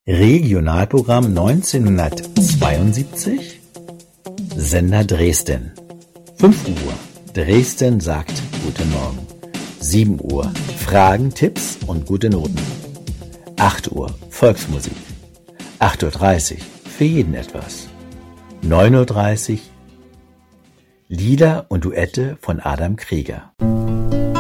Regionalprogramm 1972, Sender Dresden. 5 Uhr, Dresden sagt Guten Morgen. 7 Uhr, Fragen, Tipps und gute Noten. 8 Uhr, Volksmusik. 8:30 Uhr, für jeden etwas. 9:30 Uhr, Lieder und Duette von Adam Krieger.